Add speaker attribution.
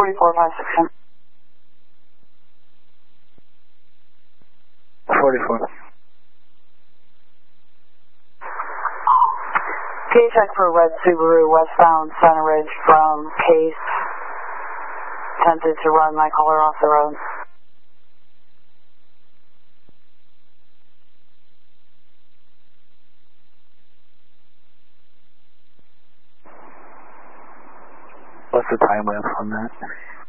Speaker 1: 44,561.
Speaker 2: 44.
Speaker 1: Can you check for red Subaru westbound Center Ridge from Case? Attempted to run my caller off the road.
Speaker 2: What's the time lapse on that?